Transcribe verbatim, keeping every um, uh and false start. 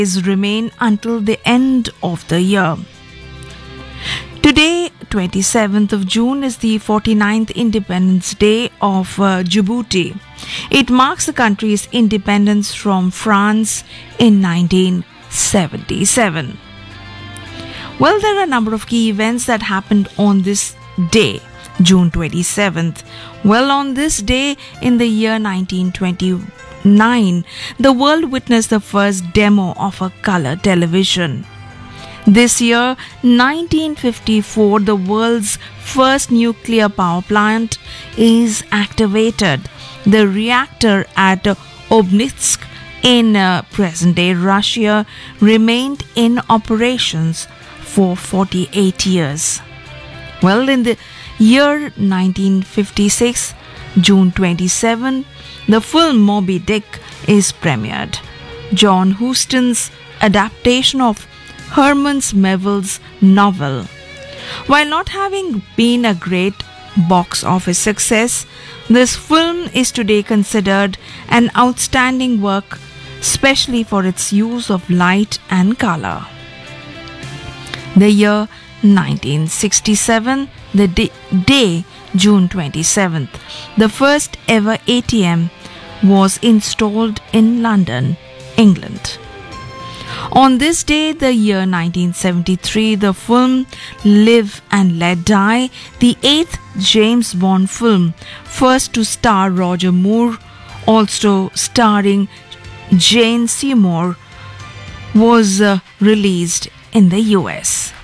remain until the end of the year. Today, twenty-seventh of June, is the forty-ninth Independence Day of uh, Djibouti. It marks the country's independence from France in nineteen seventy-seven. Well, there are a number of key events that happened on this day, June twenty-seventh. Well, on this day in the year nineteen twenty-nine, the world witnessed the first demo of a color television. This year, nineteen fifty-four, the world's first nuclear power plant is activated. The reactor at Obninsk in uh, present-day Russia remained in operations for forty-eight years. Well, in the year nineteen fifty-six, June twenty-seventh, the film Moby Dick is premiered. John Huston's adaptation of Herman Melville's novel. While not having been a great box office success, this film is today considered an outstanding work, especially for its use of light and color. The year nineteen sixty-seven, the day, day June twenty-seventh, the first ever A T M was installed in London, England. On this day, the year nineteen seventy-three, the film Live and Let Die, the eighth James Bond film, first to star Roger Moore, also starring Jane Seymour, was uh, released in the U S.